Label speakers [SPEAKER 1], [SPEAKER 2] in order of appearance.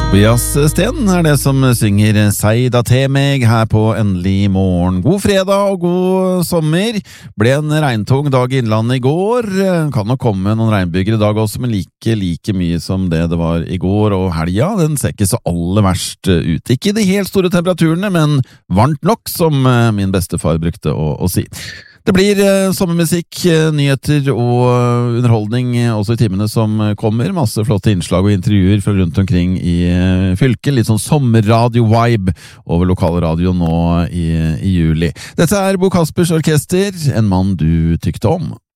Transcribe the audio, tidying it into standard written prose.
[SPEAKER 1] Tobias Sten det som synger «Sei da til meg» her på Endelig morgen. God fredag og god sommer. Ble en regntung dag i Innlandet i går. Kan nok komme noen regnbyger i dag også, men like mye som det var i går. Og helga, den ser ikke så aller verst ut. Ikke de helt store temperaturene, men varmt nok, som min bestefar brukte å si. Det blir sommermusikk, nyheter og underholdning også i timene som kommer. Masse flotte innslag og intervjuer fra rundt omkring i fylket. Litt sånn sommerradio-vibe over lokalradio nå i juli. Dette Bo Kaspers Orkester, en mann du tykte om.